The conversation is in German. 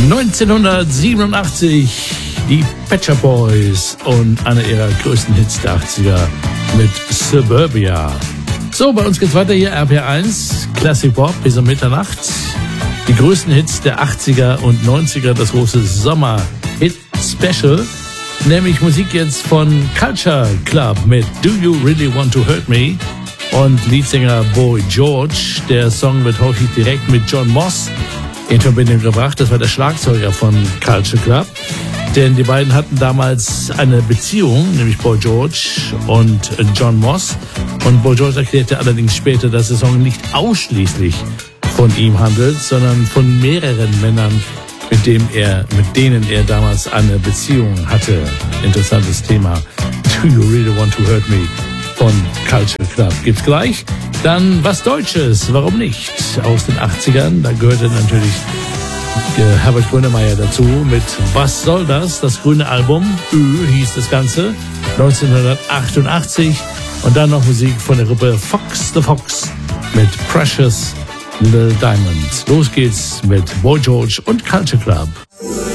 1987 die Pet Shop Boys und einer ihrer größten Hits der 80er mit Suburbia. So, bei uns geht's weiter hier, RPR1, Classic Pop bis um Mitternacht. Die größten Hits der 80er und 90er, das große Sommer-Hit-Special. Nämlich Musik jetzt von Culture Club mit Do You Really Want to Hurt Me? Und Leadsänger Boy George. Der Song wird häufig direkt mit John Moss in Verbindung gebracht. Das war der Schlagzeuger von Culture Club. Denn die beiden hatten damals eine Beziehung, nämlich Boy George und John Moss. Und Boy George erklärte allerdings später, dass der Song nicht ausschließlich von ihm handelt, sondern von mehreren Männern, mit denen er damals eine Beziehung hatte. Interessantes Thema. Do You Really Want to Hurt Me? Von Culture Club gibt's gleich. Dann was Deutsches, warum nicht? Aus den 80ern, da gehörte natürlich Herbert Grönemeyer dazu mit Was soll das? Das grüne Album, hieß das Ganze, 1988. Und dann noch Musik von der Gruppe Fox the Fox mit Precious Little Diamonds. Los geht's mit Boy George und Culture Club.